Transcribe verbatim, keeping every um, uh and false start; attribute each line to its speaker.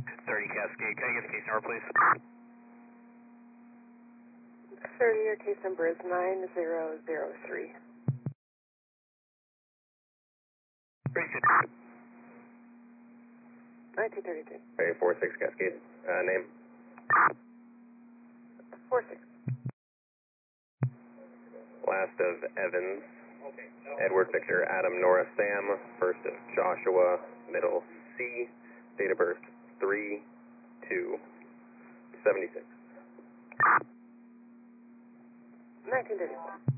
Speaker 1: thirty Cascade, can I get the case number, please?
Speaker 2: thirty, your case number is nine zero zero three.
Speaker 1: Appreciate it.
Speaker 2: nineteen thirty-two.
Speaker 3: Okay, four six Cascade. Uh, name?
Speaker 2: four six.
Speaker 3: Last of Evans. Edward Victor Adam Nora Sam. First of Joshua. Middle C. Date of birth three two seventy-six.
Speaker 2: nineteen thirty-four.